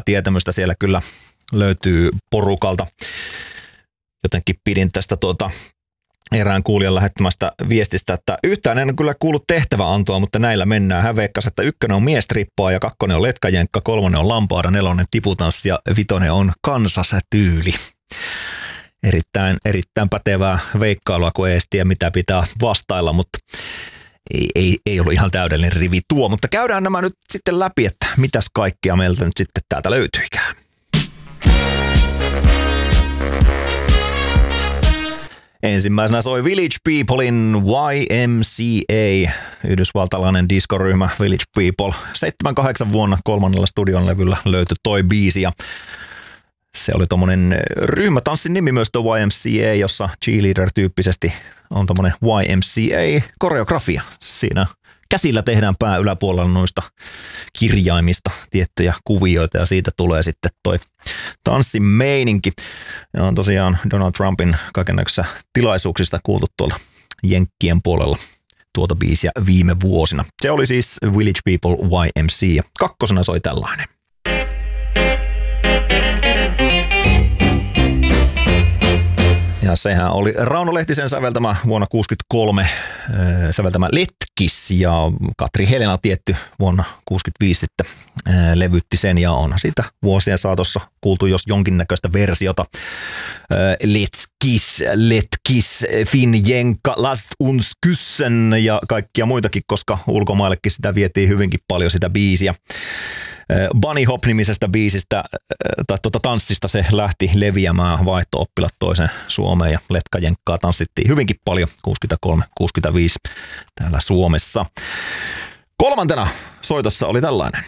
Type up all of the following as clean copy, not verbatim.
tietämystä siellä kyllä löytyy porukalta. Jotenkin pidin tästä erään kuulijan lähettämästä viestistä, että yhtään en kyllä kuullut tehtäväantoa, mutta näillä mennään. Hän veikkasi, että 1 on miestrippaa ja 2 on letkajenkka, 3 on lampaada, 4 tiputanssi ja 5 on kansastyyli. Erittäin pätevää veikkailua, kun ei tiedä mitä pitää vastailla, mutta ei ollut ihan täydellinen rivi tuo. Mutta käydään nämä nyt sitten läpi, että mitäs kaikkia meiltä nyt sitten täältä löytyikään. Ensimmäisenä soi Village Peoplein YMCA, yhdysvaltalainen diskoryhmä Village People. 7-8 vuonna 3. studion levyllä löytyi toi biisi ja se oli tommonen ryhmätanssin nimi myös tuo YMCA, jossa cheerleader-tyyppisesti on tommonen YMCA-koreografia. Siinä käsillä tehdään pää yläpuolella noista kirjaimista tiettyjä kuvioita ja siitä tulee sitten toi tanssin meininki. Ja on tosiaan Donald Trumpin kaikennäköisissä tilaisuuksista kuultu tuolla Jenkkien puolella tuota biisiä viime vuosina. Se oli siis Village People YMC ja 2. soi tällainen. Ja sehän oli Rauno Lehtisen säveltämä vuonna 1963 säveltämä Letkis ja Katri Helena tietty vuonna 1965 sitten levytti sen ja on siitä vuosien saatossa kuultu jos jonkinnäköistä versiota. Letkis, Finn Jenka, Last uns kyssen ja kaikkia muitakin, koska ulkomaillekin sitä vietiin hyvinkin paljon sitä biisiä. Bunny Hop-nimisestä biisistä tai tanssista se lähti leviämään, vaihto-oppilat toisen Suomeen ja letkajenkkaa tanssittiin hyvinkin paljon 63-65 täällä Suomessa. 3. soitossa oli tällainen.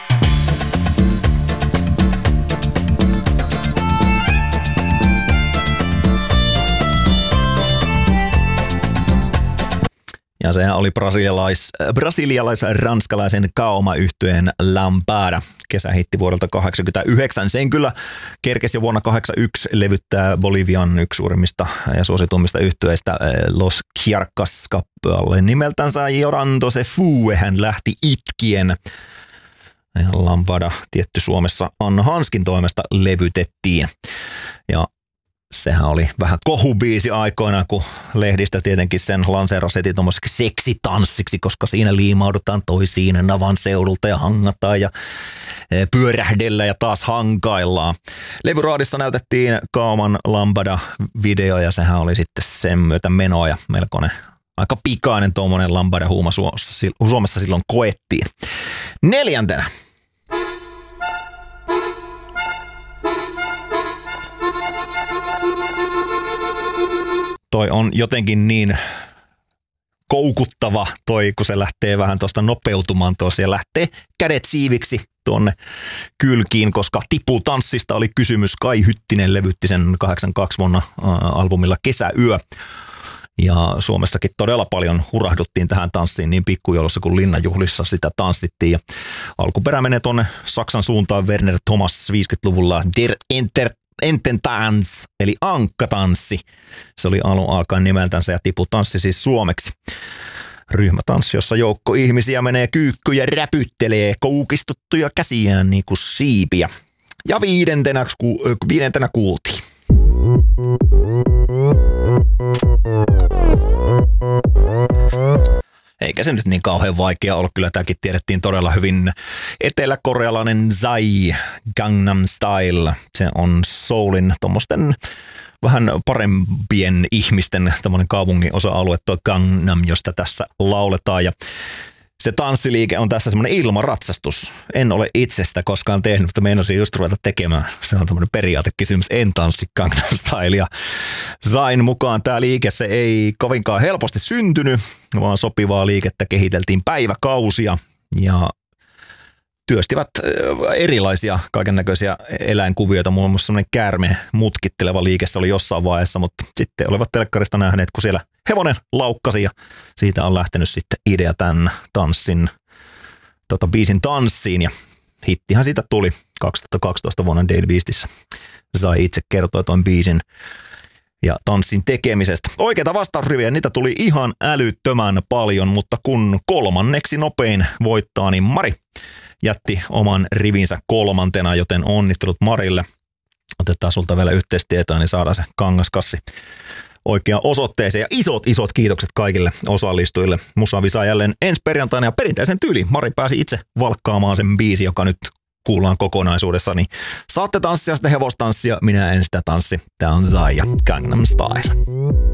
Ja sehän oli brasilialais-ranskalaisen Kaoma-yhtyeen Lambada, kesähitti vuodelta 1989. Sen kyllä kerkesi jo vuonna 1981 levyttää Bolivian yksi suurimmista ja suosituimmista yhtyeistä Los Kiarcas-kappale nimeltänsä Llorando se fue, hän lähti itkien. Ja Lambada tietty Suomessa Anna Hanskin toimesta levytettiin. Ja sehän oli vähän kohubiisi aikoina, kun lehdistö tietenkin sen lanseerasi tommoiseksi seksitanssiksi, koska siinä liimaudutaan toisiin navan seudulta ja hangataan ja pyörähdellä ja taas hankaillaan. Levyraadissa näytettiin Kaoman Lambada-video ja sehän oli sitten sen myötä menoa ja melkoinen aika pikainen tuommoinen Lambada-huuma Suomessa silloin koettiin. 4. Toi on jotenkin niin koukuttava toi, kun se lähtee vähän tuosta nopeutumaan tuossa ja lähtee kädet siiviksi tuonne kylkiin, koska Tiputanssista oli kysymys. Kai Hyttinen levytti sen 82 vuonna albumilla Kesäyö. Ja Suomessakin todella paljon hurahduttiin tähän tanssiin niin pikkujoulussa kuin linnanjuhlissa sitä tanssittiin. Ja alkuperä menee tuonne Saksan suuntaan Werner Thomas 50-luvulla Der Ententans, eli ankkatanssi. Se oli alun alkaen nimeltänsä ja Tiputanssi siis suomeksi. Ryhmätanssi, jossa joukko ihmisiä menee kyykkyyn ja räpyttelee koukistuttuja käsiään niin kuin siipiä. Ja 5. kuultiin. Eikä se nyt niin kauhean vaikea ollut, kyllä tämäkin tiedettiin todella hyvin. Etelä-korealainen Psy, Gangnam Style, se on soulin tommosten vähän parempien ihmisten tommonen kaupungin osa-alue, tuo Gangnam, josta tässä lauletaan ja se tanssiliike on tässä semmoinen ilmaratsastus. En ole itsestä koskaan tehnyt, mutta meinasin just ruveta tekemään. Se on tämmöinen periaatekysymys. En tanssi Gangnam Stylea. Sain mukaan tämä liike, se ei kovinkaan helposti syntynyt, vaan sopivaa liikettä kehiteltiin päiväkausia ja työstivät erilaisia kaikennäköisiä eläinkuvioita. Muun muassa semmoinen käärmeen mutkitteleva liike se oli jossain vaiheessa, mutta sitten olivat telkkarista nähneet, kun siellä hevonen laukkasi ja siitä on lähtenyt sitten idea tämän biisin tanssiin ja hittihän siitä tuli 2012 vuonna Daily Beastissä. Sai itse kertoa tuon biisin ja tanssin tekemisestä. Oikeita vastausriviä, niitä tuli ihan älyttömän paljon, mutta kun kolmanneksi nopein voittaa, niin Mari jätti oman rivinsä kolmantena, joten onnittelut Marille. Otetaan sulta vielä yhteistietoa, niin saadaan se kangaskassi oikeaan osoitteeseen. Ja isot kiitokset kaikille osallistujille. Musavisa jälleen ensi perjantaina ja perinteisen tyyliin. Mari pääsi itse valkkaamaan sen biisi, joka nyt kuullaan kokonaisuudessa. Niin saatte tanssia sitä hevostanssia, minä en sitä tanssi. Tää on Zaya Gangnam Style.